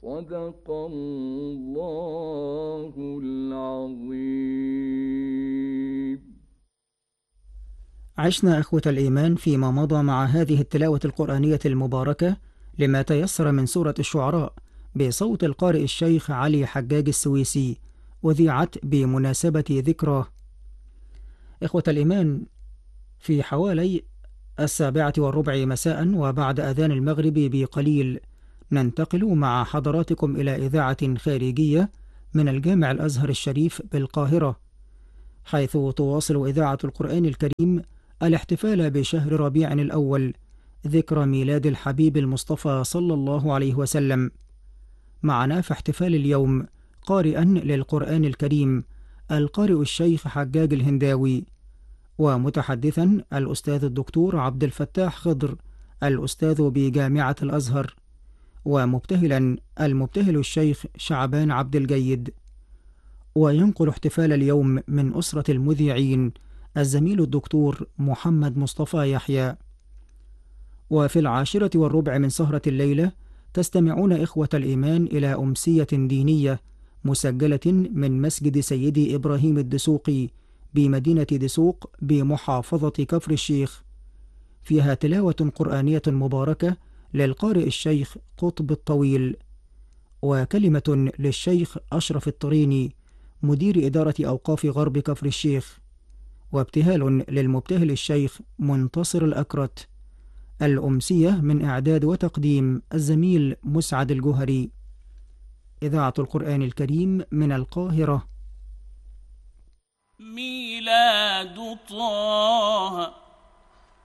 صدق الله العظيم. عشنا أخوة الإيمان فيما مضى مع هذه التلاوة القرآنية المباركة لما تيسر من سورة الشعراء بصوت القارئ الشيخ علي حجاج السويسي، وذيعت بمناسبة ذكراه. إخوة الإيمان، في حوالي 7:15 مساء وبعد أذان المغرب بقليل ننتقل مع حضراتكم إلى إذاعة خارجية من الجامع الأزهر الشريف بالقاهرة، حيث تواصل إذاعة القرآن الكريم الاحتفال بشهر ربيع الأول، ذكرى ميلاد الحبيب المصطفى صلى الله عليه وسلم. معنا في احتفال اليوم قارئا للقرآن الكريم القارئ الشيخ حجاج الهنداوي، ومتحدثا الأستاذ الدكتور عبد الفتاح خضر الأستاذ بجامعة الأزهر، ومبتهلا المبتهل الشيخ شعبان عبد الجيد. وينقل احتفال اليوم من أسرة المذيعين الزميل الدكتور محمد مصطفى يحيى. وفي 10:15 من سهرة الليلة تستمعون إخوة الإيمان إلى أمسية دينية مسجلة من مسجد سيدي إبراهيم الدسوقي بمدينة دسوق بمحافظة كفر الشيخ، فيها تلاوة قرآنية مباركة للقارئ الشيخ قطب الطويل، وكلمة للشيخ أشرف الطريني مدير إدارة أوقاف غرب كفر الشيخ، وابتهال للمبتهل الشيخ منتصر الأكرت. الأمسية من إعداد وتقديم الزميل مسعد الجهري. إذاعة القرآن الكريم من القاهرة. ميلاد طه